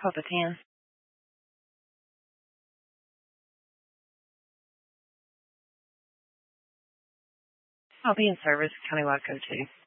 Papa 10. I'll be in service, Countywide Code 2.